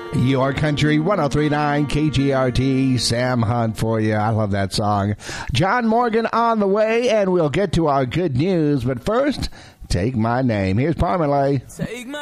Your Country 1039 KGRT. Sam Hunt for you. I love that song. John Morgan on the way, and we'll get to our good news. But first, Take My Name. Here's Parmalee. Take my